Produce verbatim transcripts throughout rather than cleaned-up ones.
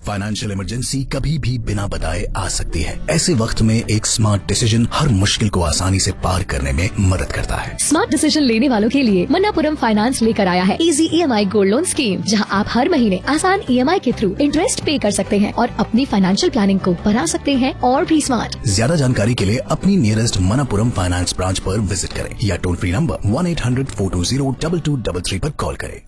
Financial emergency कभी भी बिना बताए आ सकती है। ऐसे वक्त में एक स्मार्ट डिसीजन हर मुश्किल को आसानी से पार करने में मदद करता है। स्मार्ट डिसीजन लेने वालों के लिए मन्नापुरम फाइनेंस लेकर आया है इजी ई एम आई गोल्ड लोन स्कीम, जहां आप हर महीने आसान ई एम आई के थ्रू इंटरेस्ट पे कर सकते हैं और अपनी फाइनेंशियल प्लानिंग को बना सकते हैं और भी स्मार्ट। ज्यादा जानकारी के लिए अपनी नियरेस्ट मन्नापुरम फाइनेंस ब्रांच पर विजिट करें या toll free number one eight hundred four to zero double two double three पर कॉल करें।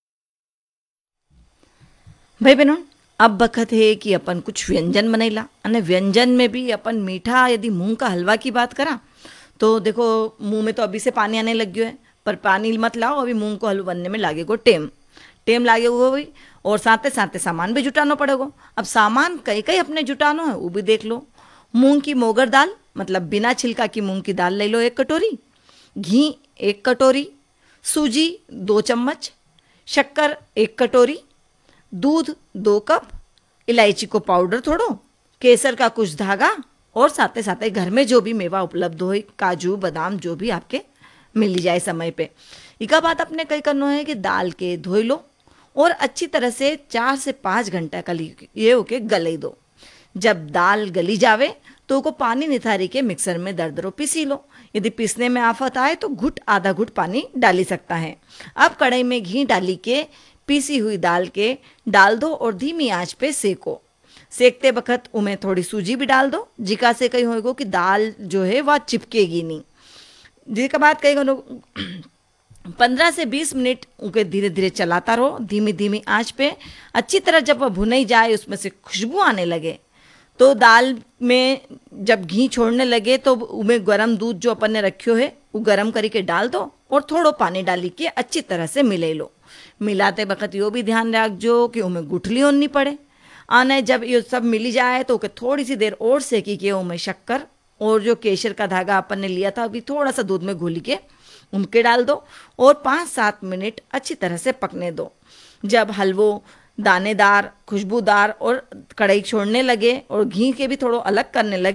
भाई बहनों, अब बखत है कि अपन कुछ व्यंजन बनैला अने व्यंजन में भी अपन मीठा यदि मूंग का हलवा की बात करा तो देखो मुंह में तो अभी से पानी आने लग गयो है, पर पानी मत लाओ, अभी मूंग को हलवा बनने में लागेगो टेम टेम लागेगो भाई, और साथे साथे सामान भी जुटाना पड़ेगा। अब सामान कई कई अपने जुटानो है वो भी देख लो। मूंग की मोगर दाल मतलब बिना छिलका की मूंग की दाल ले लो एक कटोरी, घी एक कटोरी, सूजी दो चम्मच, शक्कर एक कटोरी, दूध दो कप, इलायची को पाउडर थोड़ो, केसर का कुछ धागा और साथे साथे घर में जो भी मेवा उपलब्ध हो, काजू बादाम जो भी आपके मिल जाए समय पे। इका बात अपने कई करना है कि दाल के धोई लो और अच्छी तरह से चार से पाँच घंटा का ये होके गले दो। जब दाल गली जावे तो को पानी निथारी के मिक्सर में दरदरो पीसी लो। यदि पीसने में आफत आए तो घुट आधा घुट पानी डाली सकता है। अब कढ़ाई में घी डाली के पीसी हुई दाल के डाल दो और धीमी आंच पे सेको। सेकते वक्त उमें थोड़ी सूजी भी डाल दो, जिका से कहीं होएगो कि दाल जो है वह चिपकेगी नहीं। जिसके बाद कहीं पंद्रह से बीस मिनट उनके धीरे धीरे चलाता रहो धीमी धीमी आंच पे। अच्छी तरह जब वह भुनाई जाए, उसमें से खुशबू आने लगे तो दाल में जब घी छोड़ने लगे तो उमें गरम दूध जो अपन ने रखियो है वो गरम करके डाल दो और थोड़ो पानी डाली के अच्छी तरह से मिले लो। मिलाते वक्त यो भी ध्यान रखजो कि उमें गुठली होनी पड़े आने। जब ये सब मिली जाए तो थोड़ी सी देर और सेकी के उमें शक्कर और जो केसर का धागा अपन ने लिया था अभी थोड़ा सा दूध में घोली के उनके डाल दो और पाँच सात मिनट अच्छी तरह से पकने दो। जब हलवो दानेदार खुशबूदार और कढ़ाई छोड़ने लगे और घी के भी थोड़ो अलग करने लगे